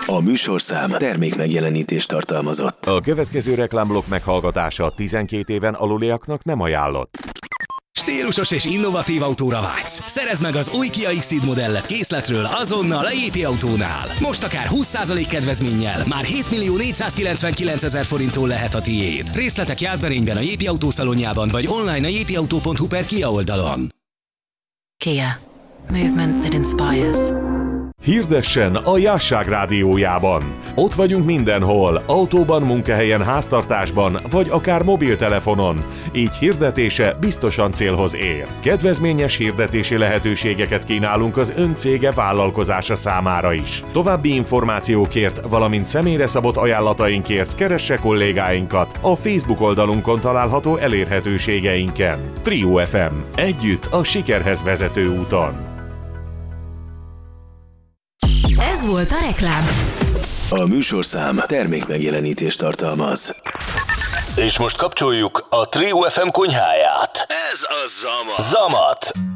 A műsorszám termék megjelenítést tartalmazott. A következő reklámblokk meghallgatása 12 éven aluliaknak nem ajánlott. Stílusos és innovatív autóra vágysz? Szerezd meg az új Kia X-Ceed modellet készletről azonnal a JP Autónál. Most akár 20% kedvezménnyel, már 7.499.000 forinttól lehet a tiéd. Részletek Jászberényben a JP Autó szalonjában, vagy online a jpauto.hu/Kia oldalon. Kia. Movement that inspires. Hirdessen a Jásság rádiójában. Ott vagyunk mindenhol, autóban, munkahelyen, háztartásban, vagy akár mobiltelefonon. Így hirdetése biztosan célhoz ér. Kedvezményes hirdetési lehetőségeket kínálunk az ön cége vállalkozása számára is. További információkért, valamint személyre szabott ajánlatainkért keresse kollégáinkat a Facebook oldalunkon található elérhetőségeinken. Trio FM. Együtt a sikerhez vezető úton. Ez volt a reklám. A műsorszám termék megjelenítést tartalmaz. És most kapcsoljuk a Trio FM konyháját. Ez a Zamat. Zamat.